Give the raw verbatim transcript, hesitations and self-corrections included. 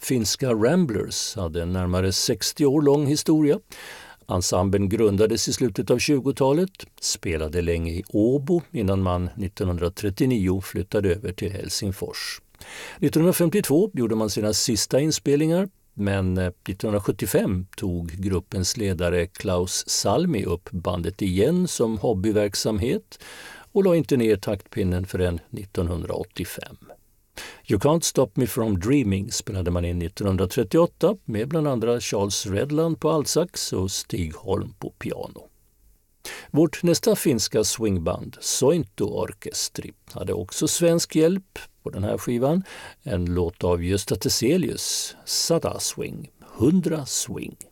finska Ramblers hade en närmare sextio år lång historia. Ensemblen grundades i slutet av tjugotalet, spelade länge i Åbo innan man nittonhundratrettionio flyttade över till Helsingfors. nittonhundrafemtiotvå gjorde man sina sista inspelningar, men nittonhundrasjuttiofem tog gruppens ledare Klaus Salmi upp bandet igen som hobbyverksamhet och la inte ner taktpinnen förrän nittonhundraåttiofem. You Can't Stop Me From Dreaming spelade man in nittonhundratrettioåtta med bland andra Charles Redland på altsax och Stig Holm på piano. Vårt nästa finska swingband, Sointu Orkestri, hade också svensk hjälp på den här skivan. En låt av Gösta Teselius, Sada Swing, hundra swing.